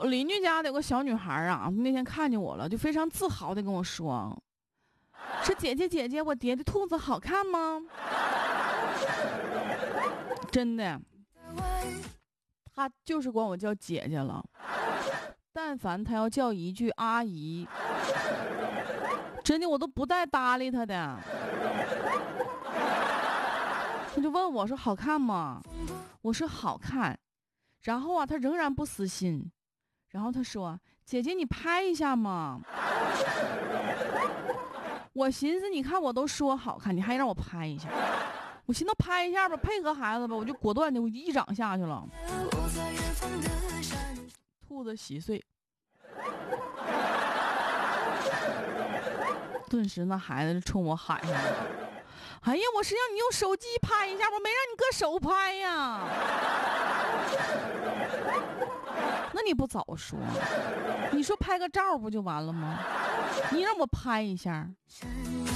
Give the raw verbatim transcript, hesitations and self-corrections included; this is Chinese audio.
邻居家的有个小女孩啊，那天看见我了，就非常自豪的跟我说：“说姐姐姐姐，我叠的兔子好看吗？”真的，她就是管我叫姐姐了。但凡她要叫一句阿姨，真的我都不带搭理她的。她就问我说：“好看吗？”我说：“好看。”然后啊，她仍然不死心，然后她说：“姐姐，你拍一下嘛。”我寻思，你看我都说好看，你还让我拍一下？我寻思拍一下吧，配合孩子吧，我就果断的我一掌下去了。兔子稀碎，顿时那孩子就冲我喊上了：“哎呀，我是让你用手机拍一下，我没让你搁手拍呀！那你不早说，你说拍个照不就完了吗？你让我拍一下。”